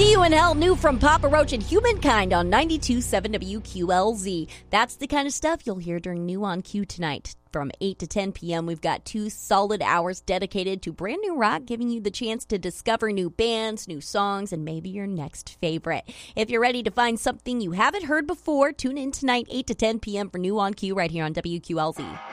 See You in Hell, new from Papa Roach and Humankind on 92.7 WQLZ. That's the kind of stuff you'll hear during New on Q tonight. From 8 to 10 p.m., we've got 2 solid hours dedicated to brand new rock, giving you the chance to discover new bands, new songs, and maybe your next favorite. If you're ready to find something you haven't heard before, tune in tonight, 8 to 10 p.m. for New on Q right here on WQLZ.